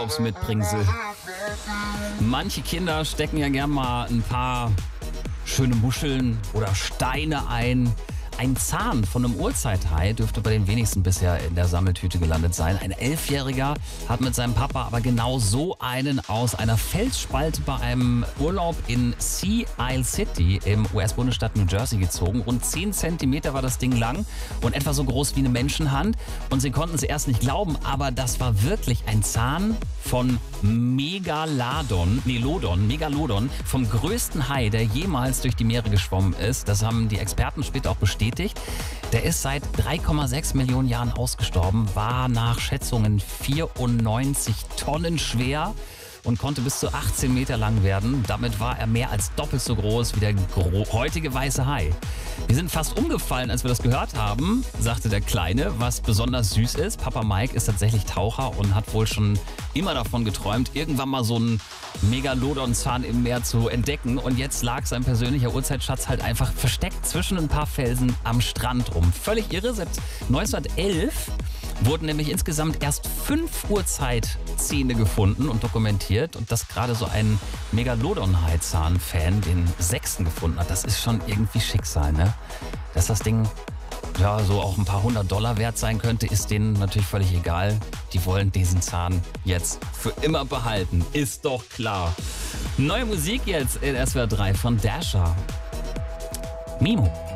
Urlaubsmitbringsel. Manche Kinder stecken ja gern mal ein paar schöne Muscheln oder Steine ein. Ein Zahn von einem Urzeit-Hai dürfte bei den wenigsten bisher in der Sammeltüte gelandet sein. Ein 11-Jähriger hat mit seinem Papa aber genau so einen aus einer Felsspalte bei einem Urlaub in Sea Isle City im US-Bundesstaat New Jersey gezogen. Rund 10 Zentimeter war das Ding lang und etwa so groß wie eine Menschenhand. Und sie konnten es erst nicht glauben, aber das war wirklich ein Zahn von Megalodon, vom größten Hai, der jemals durch die Meere geschwommen ist. Das haben die Experten später auch bestätigt. Der ist seit 3,6 Millionen Jahren ausgestorben, war nach Schätzungen 94 Tonnen schwer und konnte bis zu 18 Meter lang werden. Damit war er mehr als doppelt so groß wie der heutige weiße Hai. Wir sind fast umgefallen, als wir das gehört haben, sagte der Kleine, was besonders süß ist. Papa Mike ist tatsächlich Taucher und hat wohl schon immer davon geträumt, irgendwann mal so einen Megalodon-Zahn im Meer zu entdecken. Und jetzt lag sein persönlicher Urzeitschatz halt einfach versteckt zwischen ein paar Felsen am Strand rum. Völlig irre. Seit 1911 wurden nämlich insgesamt erst 5 Urzeitzähne gefunden und dokumentiert. Und dass gerade so ein Megalodon-Hai-Zahn-Fan den 6. gefunden hat, das ist schon irgendwie Schicksal, ne? Dass das Ding ja so auch ein paar $100 wert sein könnte, ist denen natürlich völlig egal. Die wollen diesen Zahn jetzt für immer behalten. Ist doch klar. Neue Musik jetzt in SWR 3 von Dasha. Mimo.